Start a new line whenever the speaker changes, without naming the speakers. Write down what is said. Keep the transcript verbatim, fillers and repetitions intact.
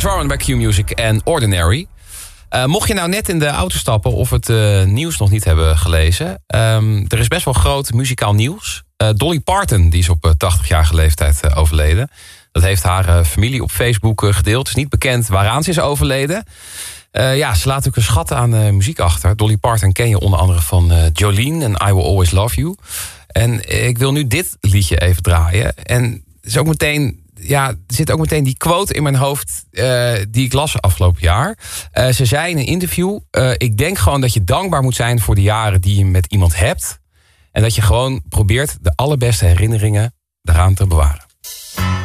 Alex Warren bij Q-Music en Ordinary. Uh, mocht je nou net in de auto stappen of het uh, nieuws nog niet hebben gelezen... Um, er is best wel groot muzikaal nieuws. Uh, Dolly Parton die is op uh, tachtigjarige leeftijd uh, overleden. Dat heeft haar uh, familie op Facebook uh, gedeeld. Het is niet bekend waaraan ze is overleden. Uh, ja, ze laat ook een schat aan uh, muziek achter. Dolly Parton ken je onder andere van uh, Jolene en I Will Always Love You. En ik wil nu dit liedje even draaien. En het is ook meteen... Ja, er zit ook meteen die quote in mijn hoofd uh, die ik las afgelopen jaar. Uh, ze zei in een interview... Uh, ik denk gewoon dat je dankbaar moet zijn voor de jaren die je met iemand hebt. En dat je gewoon probeert de allerbeste herinneringen daaraan te bewaren.